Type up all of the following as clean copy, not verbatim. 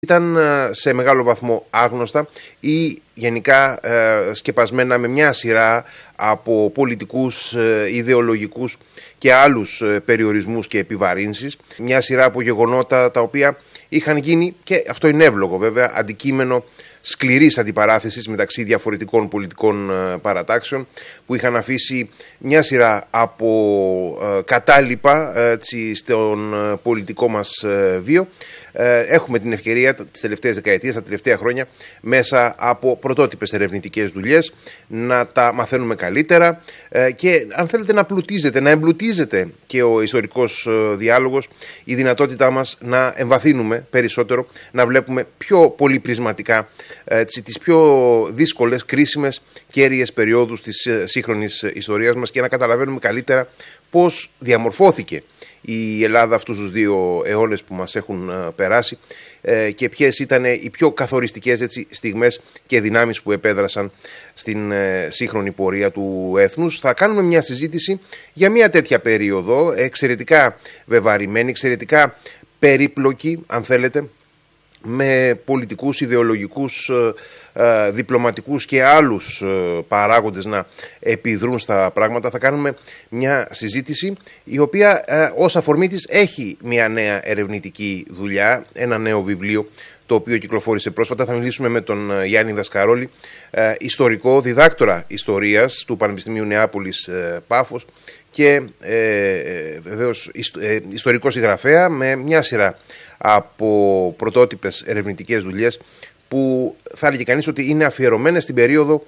Ήταν σε μεγάλο βαθμό άγνωστα ή γενικά σκεπασμένα με μια σειρά από πολιτικούς, ιδεολογικούς και άλλους περιορισμούς και επιβαρύνσεις. Μια σειρά από γεγονότα τα οποία είχαν γίνει, και αυτό είναι εύλογο βέβαια, αντικείμενο σκληρής αντιπαράθεσης μεταξύ διαφορετικών πολιτικών παρατάξεων, που είχαν αφήσει μια σειρά από κατάλοιπα στον πολιτικό μας βίο. Έχουμε την ευκαιρία τις τελευταίες δεκαετίες, τα τελευταία χρόνια, μέσα από πρωτότυπες ερευνητικές δουλειές, να τα μαθαίνουμε καλύτερα και αν θέλετε να εμπλουτίζεται και ο ιστορικός διάλογος, η δυνατότητά μας να εμβαθύνουμε περισσότερο, να βλέπουμε πιο πολυπρισματικά τις πιο δύσκολες, κρίσιμες, κέρυες περιόδους της σύγχρονης ιστορίας μας και να καταλαβαίνουμε καλύτερα πώς διαμορφώθηκε η Ελλάδα αυτούς τους 2 αιώνες που μας έχουν περάσει και ποιες ήταν οι πιο καθοριστικές στιγμές και δυνάμεις που επέδρασαν στην σύγχρονη πορεία του έθνους. Θα κάνουμε μια συζήτηση για μια τέτοια περίοδο, εξαιρετικά βεβαρημένη, εξαιρετικά περίπλοκη, αν θέλετε, με πολιτικούς, ιδεολογικούς, διπλωματικούς και άλλους παράγοντες να επιδρούν στα πράγματα. Θα κάνουμε μια συζήτηση η οποία ως αφορμή της έχει μια νέα ερευνητική δουλειά, ένα νέο βιβλίο το οποίο κυκλοφόρησε πρόσφατα. Θα μιλήσουμε με τον Γιάννη Δασκαρόλη, ιστορικό, διδάκτορα ιστορίας του Πανεπιστημίου Νεάπολης Πάφος και βεβαίως ιστορικό συγγραφέα με μια σειρά από πρωτότυπες ερευνητικές δουλειές που θα έλεγε κανείς ότι είναι αφιερωμένες στην περίοδο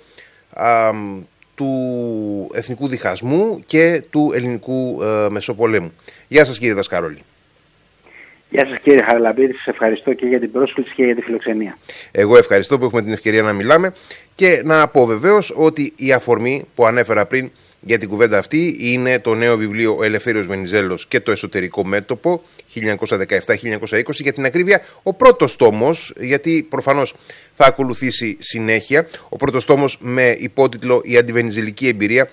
του εθνικού διχασμού και του ελληνικού Μεσοπολέμου. Γεια σας κύριε Δασκαρόλη. Γεια σας κύριε Χαραλαμπίδη, σας ευχαριστώ και για την πρόσκληση και για τη φιλοξενία. Εγώ ευχαριστώ που έχουμε την ευκαιρία να μιλάμε και να πω βεβαίως ότι η αφορμή που ανέφερα πριν για την κουβέντα αυτή είναι το νέο βιβλίο «Ο Ελευθέριος Βενιζέλος και το εσωτερικό μέτωπο 1917-1920», για την ακρίβεια ο πρώτος τόμος, γιατί προφανώς θα ακολουθήσει συνέχεια, ο πρώτος τόμος με υπότιτλο «Η αντιβενιζελική εμπειρία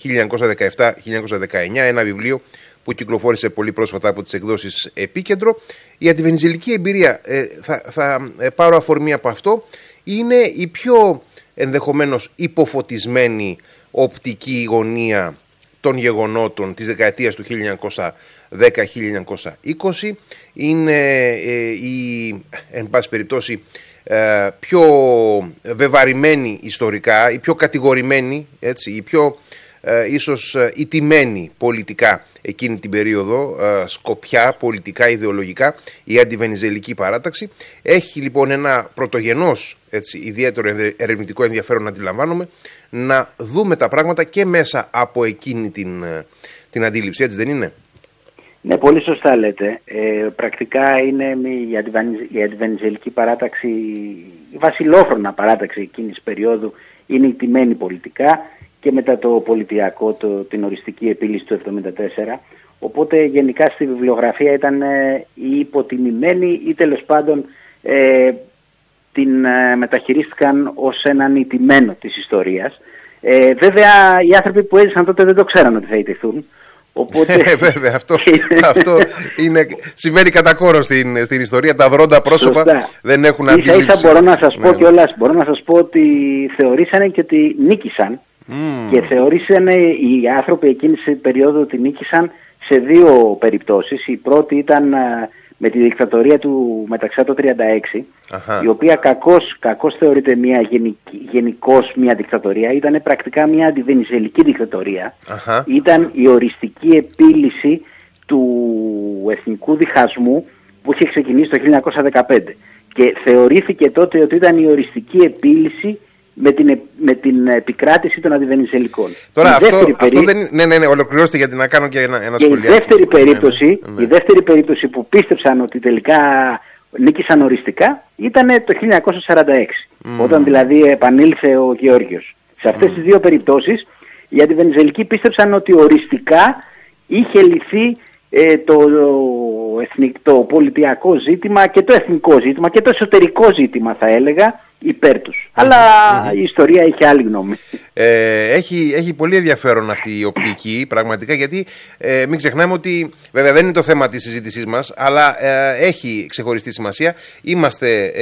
1917-1919», ένα βιβλίο που κυκλοφόρησε πολύ πρόσφατα από τις εκδόσεις Επίκεντρο. Η αντιβενιζελική εμπειρία, θα πάρω αφορμή από αυτό, είναι η πιο ενδεχομένως υποφωτισμένη οπτική γωνία των γεγονότων της δεκαετίας του 1910-1920. Είναι εν πάση περιπτώσει, πιο βεβαρημένη ιστορικά, η πιο κατηγορημένη, η πιο ίσως ηττημένη πολιτικά εκείνη την περίοδο, σκοπιά, πολιτικά, ιδεολογικά, η αντιβενιζελική παράταξη. Έχει λοιπόν ένα πρωτογενώς ιδιαίτερο ερευνητικό ενδιαφέρον, να αντιλαμβάνομαι, να δούμε τα πράγματα και μέσα από εκείνη την αντίληψη, έτσι δεν είναι? Ναι, πολύ σωστά λέτε. Πρακτικά είναι η αντιβενιζελική παράταξη, η βασιλόφρονα παράταξη εκείνης της περίοδου, είναι ηττημένη πολιτικά και μετά το πολιτιακό, την οριστική επίλυση του 1974. Οπότε γενικά στη βιβλιογραφία ήταν ή υποτιμημένη ή τέλος πάντων την μεταχειρίστηκαν ως έναν ηττημένο της ιστορίας. Βέβαια οι άνθρωποι που έζησαν τότε δεν το ξέραν ότι θα ιτηθούν. Οπότε... βέβαια, αυτό συμβαίνει κατά κόρο στην ιστορία. Τα δρόντα πρόσωπα δεν έχουν αντίληψη. Ίσα μπορώ να σας πω κιόλας, μπορώ να σας πω ότι θεωρήσανε και ότι νίκησαν. Και θεωρήσανε οι άνθρωποι εκείνης της περίοδου ότι νίκησαν σε 2 περιπτώσεις. Η πρώτη ήταν με τη δικτατορία του Μεταξά το 1936, η οποία κακώς θεωρείται γενικώς μια δικτατορία. Ήταν πρακτικά μια αντιβενιζελική δικτατορία. Ήταν η οριστική επίλυση του εθνικού διχασμού που είχε ξεκινήσει το 1915 και θεωρήθηκε τότε ότι ήταν η οριστική επίλυση με την επικράτηση των αντιβενιζελικών. Τώρα αυτό δεν... Ναι, ολοκληρώστε γιατί να κάνω και ένα σχολείο. Η δεύτερη περίπτωση που πίστεψαν ότι τελικά νίκησαν οριστικά ήταν το 1946, όταν δηλαδή επανήλθε ο Γεώργιος. Σε αυτές τις 2 περιπτώσεις οι αντιβενιζελικοί πίστεψαν ότι οριστικά είχε λυθεί το πολιτιακό ζήτημα και το εθνικό ζήτημα και το εσωτερικό ζήτημα, θα έλεγα, υπέρ τους. Αλλά η ιστορία έχει άλλη γνώμη. Έχει πολύ ενδιαφέρον αυτή η οπτική πραγματικά, γιατί μην ξεχνάμε ότι βέβαια δεν είναι το θέμα της συζήτησής μας, αλλά έχει ξεχωριστή σημασία. Είμαστε